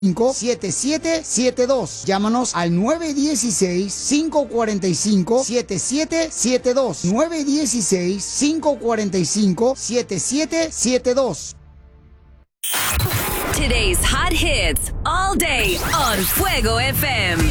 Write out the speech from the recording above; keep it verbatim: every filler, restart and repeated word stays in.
siete siete siete dos. Llámanos al nueve uno seis, cinco cuatro cinco, siete siete siete dos. nueve uno seis, cinco cuatro cinco, siete siete siete dos. Today's hot hits all day on Fuego F M.